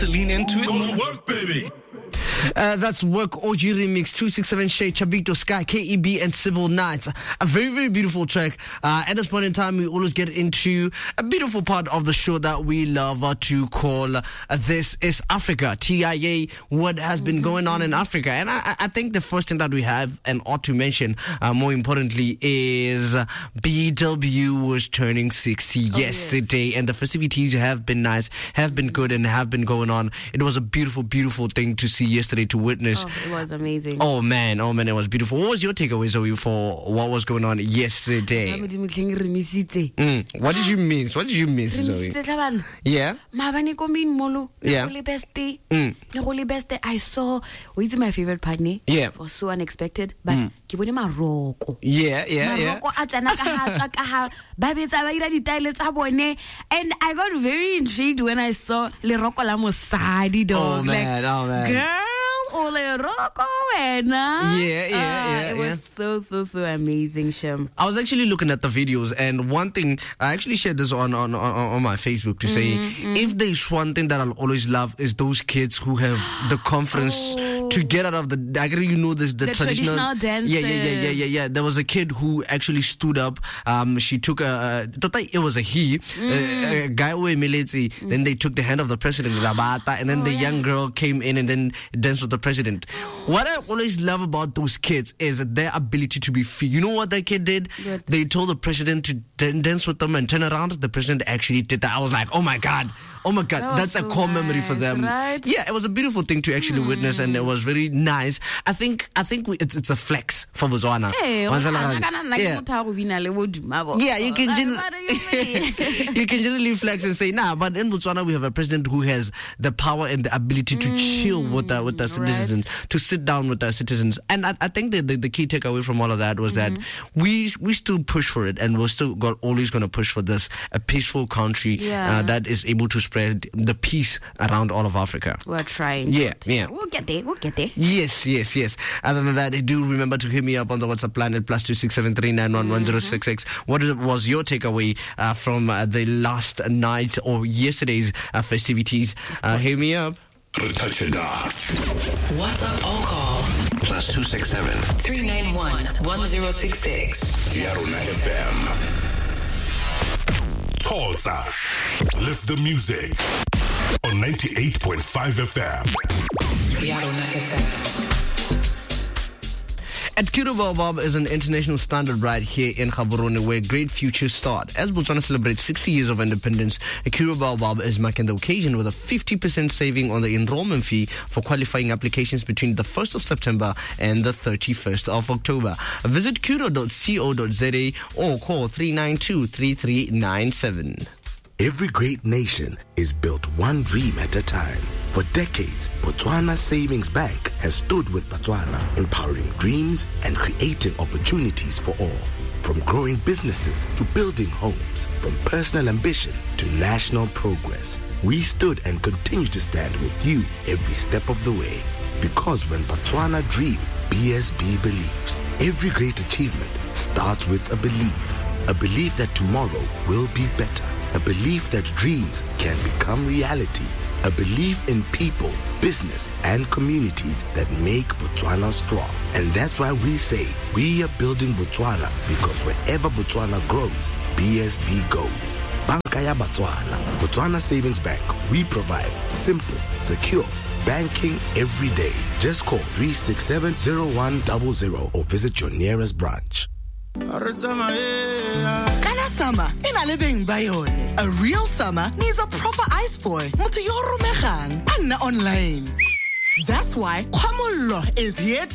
To lean into it. Go to work, baby. That's Work OG Remix, 267 Shay, Chabito Sky, KEB, and Civil Nights. A very, very beautiful track. At this point in time, we always get into a beautiful part of the show that we love to call This is Africa, TIA, what has been going on in Africa. And I think the first thing that we have and ought to mention, more importantly, is BW was turning 60 yesterday. Yes. And the festivities have been nice, have been good, and have been going on. It was a beautiful, beautiful thing to see yesterday, to witness. Oh, it was amazing. Oh man, it was beautiful. What was your takeaway, Zoe, for what was going on yesterday? What did you miss? What did you miss, Zoe? Yeah? Yeah. I saw, what's my favorite partner? Yeah. It was so unexpected, but Morocco. Yeah. And I got very intrigued when I saw Le Rocco la Mosadi dog. Oh man. Girl, Ole Rocco, Yeah. It was so amazing, Shem. I was actually looking at the videos, and one thing I actually shared this on my Facebook to say, if there's one thing that I'll always love is those kids who have the confidence to get out of the traditional dance. Yeah. There was a kid who actually stood up. She took it was a guy who military. Then they took the hand of the president, Rabata, and then the young girl came in and then danced with the president. What I always love about those kids is their ability to be free. You know what that kid did? Good. They told the president to dance with them and turn around. The president actually did that. I was like, oh my God, that's a core memory for them. Right? Yeah, it was a beautiful thing to actually witness, and it was very nice. I think it's a flex for Botswana. You can generally flex and say, nah, but in Botswana we have a president who has the power and the ability to chill with the citizens, to sit down with the citizens. And I think the key takeaway from all of that was that we still push for it, and we're still always going to push for this, a peaceful country that is able to spread the peace around all of Africa. We're trying. Yeah. We'll get there. Yes. Other than that, do remember to hit me up on the WhatsApp line at +26739111066. What was your takeaway from the last night or yesterday's festivities? Hit me up. WhatsApp or call +267 3911066. Yarona FM. Tulsa. Lift the music on 98.5 FM. Yarona FM. At Kiro Baobab is an international standard right here in Gaborone where great futures start. As Botswana celebrates 60 years of independence, Kiro Baobab is marking the occasion with a 50% saving on the enrollment fee for qualifying applications between the 1st of September and the 31st of October. Visit kiro.co.za or call 392-3397. Every great nation is built one dream at a time. For decades, Botswana Savings Bank has stood with Botswana, empowering dreams and creating opportunities for all. From growing businesses to building homes, from personal ambition to national progress, we stood and continue to stand with you every step of the way. Because when Botswana dreams, BSB believes. Every great achievement starts with a belief that tomorrow will be better. A belief that dreams can become reality. A belief in people, business, and communities that make Botswana strong. And that's why we say we are building Botswana, because wherever Botswana grows, BSB goes. Banka ya Botswana. Botswana Savings Bank. We provide simple, secure banking every day. Just call 367-0100 or visit your nearest branch. Kana summer, a real summer needs a proper ice boy. Mutu yo romegang, and online. That's why Kwamollo is here